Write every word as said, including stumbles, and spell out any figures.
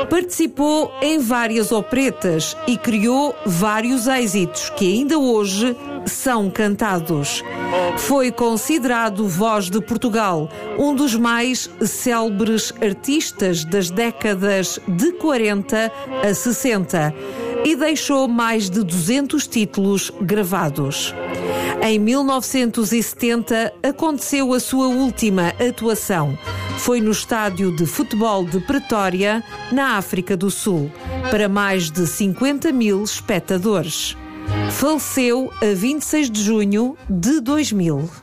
Participou em várias operetas e criou vários êxitos que ainda hoje são cantados. Foi considerado voz de Portugal, um dos mais célebres artistas das décadas de quarenta a sessenta, e deixou mais de duzentos títulos gravados. Em mil novecentos e setenta aconteceu a sua última atuação. Foi no estádio de futebol de Pretória, na África do Sul, para mais de cinquenta mil espectadores. Faleceu a vinte e seis de junho de dois mil.